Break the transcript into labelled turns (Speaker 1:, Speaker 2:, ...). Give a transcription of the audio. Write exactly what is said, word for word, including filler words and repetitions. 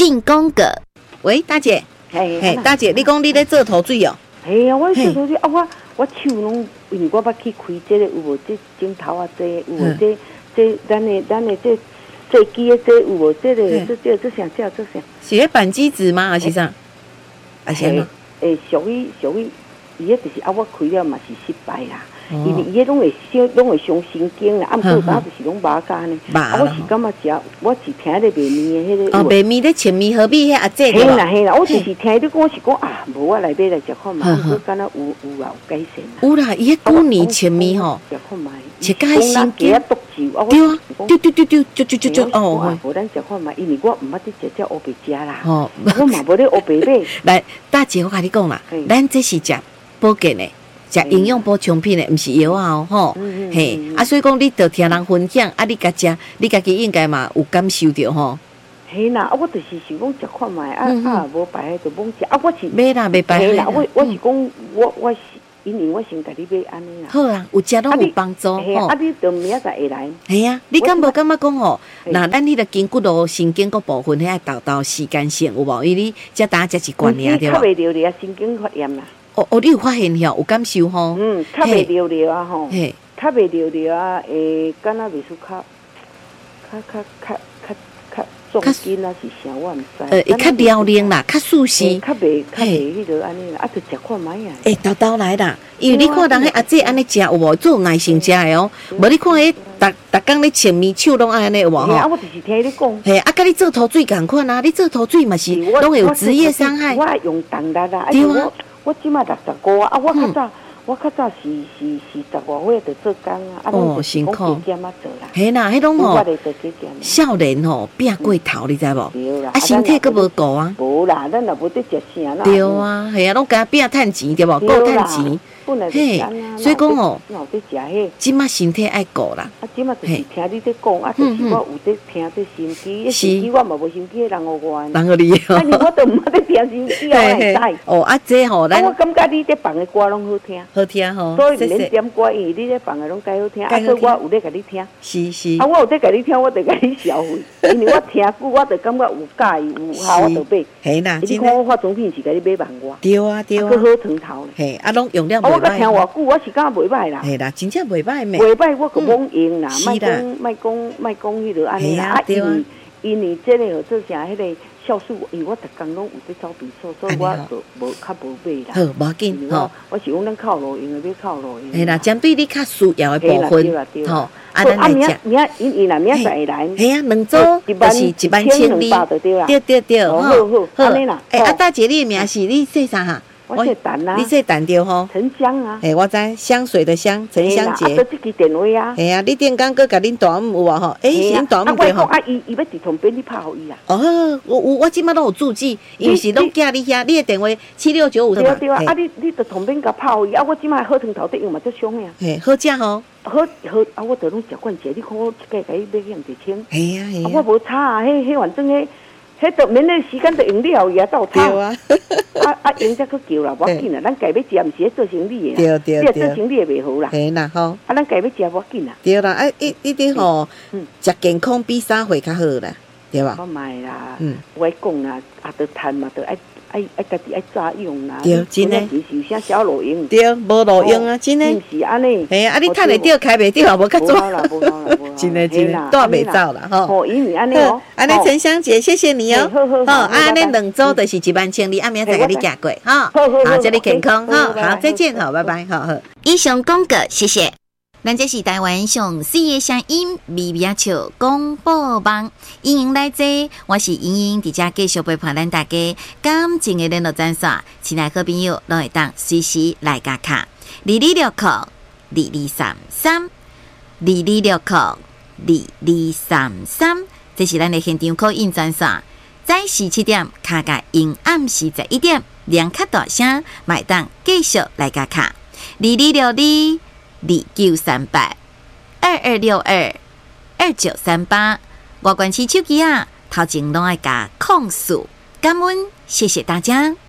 Speaker 1: 进攻个。喂，大姐，嘿，大姐，你讲你咧做头水哦？
Speaker 2: 嘿啊，我做头水啊，我我手拢，因为我捌去开这个有无？这镜头啊，这有无？这这咱的咱的这这机的这有无？这个这这这啥叫这啥？
Speaker 1: 是迄扳机子吗？还是啥？还是啥？
Speaker 2: 诶，属于属于，伊迄就是啊，我开了嘛是失败啦。因为伊迄拢会伤，拢会伤神经啦。啊，毋过当就是拢麻干呢。啊，我是感觉食，我是听咧卖面的迄个。哦，
Speaker 1: 卖面咧切面何必迄阿姐
Speaker 2: 对吧？嘿啦嘿啦，我就是听你讲是讲啊，无我来买来食看嘛，毋过敢若有有啦有改善啦。
Speaker 1: 有啦，伊迄旧年切面吼，
Speaker 2: 食看卖，
Speaker 1: 切甲迄神经。对啊，丢丢丢丢，就就就就哦。
Speaker 2: 无咱食看卖，因为我毋捌伫食只乌白食啦。哦，我嘛无咧乌白买。
Speaker 1: 来，大姐，我甲你讲啦，咱这是食保健的。食营养补充品的，毋是药啊哦，吼，嘿，啊，所以讲你着听人分享，啊，你家食，你家己应该嘛有感受着吼。
Speaker 2: 嘿啦，啊，我就是想讲食看卖，啊啊，无白就罔食，啊，我是
Speaker 1: 买啦，袂白。
Speaker 2: 嘿啦，我我是讲，我我是因为我先甲你买安尼啦。
Speaker 1: 好啊，有食拢有帮助
Speaker 2: 吼。啊，你着明仔载会来。
Speaker 1: 系啊，你敢无感觉讲吼？那咱迄个筋骨络神经个部分，遐豆豆时间性有无？因为你才打才一罐尔对吧？
Speaker 2: 较袂着咧，神经发炎啦。
Speaker 1: 哦哦，你有发现吼，有感受吼？
Speaker 2: 嗯，较袂着了啊吼，较袂着了啊，诶，敢若袂输较，较较较较较重筋啊是啥，我毋知。
Speaker 1: 呃，会较撩灵啦，较舒适。
Speaker 2: 较袂较袂迄个安尼啦，啊，着食看卖啊。
Speaker 1: 诶，豆豆来啦，因为你看人迄阿姐安尼食有无，做耐性食的哦。无你看迄逐逐工咧切面手拢安尼有无吼？
Speaker 2: 啊，我就是听你讲。
Speaker 1: 嘿，啊，甲你做头水共款啊，你做头水嘛是拢会有职业伤害。
Speaker 2: 我用重力啦，
Speaker 1: 对啊。
Speaker 2: 我即马六十五啊，啊，我较早，我较早是是是十外岁就做工啊，啊，拢就是讲加减啊做啦。
Speaker 1: 嘿啦，迄种吼，少年吼变过头，你知无？
Speaker 2: 对啦，
Speaker 1: 啊，身体佫无顾啊。
Speaker 2: 无啦，咱也无得食啥啦。
Speaker 1: 对啊，系啊，拢加变趁钱对无？顾趁钱。嘿，所以讲吼，即马身体爱顾啦。
Speaker 2: 啊，即马就是听你在讲，啊，就是我有在听这心机，心机我嘛无心机，人互我。
Speaker 1: 人互你。
Speaker 2: 啊，你我都毋捌在听心机，我会知。
Speaker 1: 哦，啊，这吼，咱
Speaker 2: 我感觉你在放的歌拢好听。
Speaker 1: 好听吼。
Speaker 2: 所以恁点歌，因为你在放的拢介好听，啊，所以我有在甲你听。
Speaker 1: 是是。
Speaker 2: 啊，我有在甲你听，我就甲你消费，因为我听久，我就感觉有介意有效，我就买。
Speaker 1: 嘿啦，
Speaker 2: 你看我化妆品是甲你买万外。
Speaker 1: 对啊对啊。
Speaker 2: 佫好长头咧。
Speaker 1: 嘿，啊，拢用了袂歹。
Speaker 2: 我甲听偌久。我是感觉袂歹啦，
Speaker 1: 系啦，真正袂歹咩？
Speaker 2: 袂歹，我可罔用啦，莫讲莫讲莫讲迄落安尼啦。啊，因为因为这个做啥，迄个酵素，因为我逐工拢有在走比数，所以我就无较无买啦。
Speaker 1: 好，无要紧吼。
Speaker 2: 我是讲咱靠路用的，要靠路用。
Speaker 1: 系啦，针对你较需要的部分，吼，
Speaker 2: 啊，咱来食。明仔因因啦，明仔载会来。
Speaker 1: 系啊，两组就是一万千二，对对对，
Speaker 2: 好好好，安尼啦。
Speaker 1: 诶，啊，大姐，你的名是你说啥哈？
Speaker 2: 我姓陈啊，
Speaker 1: 你说陈对吼？
Speaker 2: 陈香啊，
Speaker 1: 诶，我知香水的香，陈香姐。
Speaker 2: 啊，这支电话啊。
Speaker 1: 系啊，你电工搁甲恁大姆有无吼？诶，是恁大姆对吼？
Speaker 2: 啊，伊伊要伫旁边，你拍互伊啦。
Speaker 1: 哦，我我我即摆都有注记，因为是拢寄你遐，你的电话七六九五对
Speaker 2: 吧？对啊，啊，你你伫旁边甲拍互伊，啊，我即摆好汤头得用嘛，足香呀。
Speaker 1: 嘿，好食吼。
Speaker 2: 好好啊，我着拢食惯者，你看我一个甲伊买去毋是清。
Speaker 1: 系啊系
Speaker 2: 啊。我无差啊，迄迄反正迄。迄着免咧时间着用了伊啊，斗差。
Speaker 1: 对啊。
Speaker 2: 啊啊，用则佫叫啦，无要紧啦，咱家要食，毋是咧做生意的。
Speaker 1: 对对对。
Speaker 2: 你做生意也袂好啦。
Speaker 1: 嘿啦吼。
Speaker 2: 啊，咱家要食无要紧啦。
Speaker 1: 对啦，啊一一定吼，食健康比啥会较好啦，对吧？
Speaker 2: 我买啦，嗯，我讲啦，啊，着趁嘛，着爱爱爱家己爱早用啦。
Speaker 1: 对，真诶。
Speaker 2: 平时有啥小路用？
Speaker 1: 对，无路用啊，真诶。
Speaker 2: 是安尼。
Speaker 1: 嘿啊，你趁会着，开袂着也无较做。
Speaker 2: 无啦，无啦，无啦。
Speaker 1: 真诶真诶，带袂走啦吼。
Speaker 2: 哦，因为安尼哦。
Speaker 1: 安尼陈香姐，谢谢你哦。
Speaker 2: 好好好。
Speaker 1: 啊，安尼两组就是一万千里，暗暝再甲你行过哈。
Speaker 2: 好好好。
Speaker 1: 祝你健康哈，好，再见哈，拜拜，好好。 以上广告，谢谢。咱这是台湾上四个声音微微笑广播网，欢迎来坐，我是莹莹，伫遮继续陪伴咱大家感情的联络专线，亲爱好朋友拢会当随时来加卡，二二六扣二二三三，二二六扣二二三三，这是咱的现场 call in 专线，早时七点卡甲因暗时十一点，两卡大声，买当继续来加卡，二二六二。二九三八二二六二二九三八，我关起手机啊，头前拢爱加控诉，感恩，谢谢大家。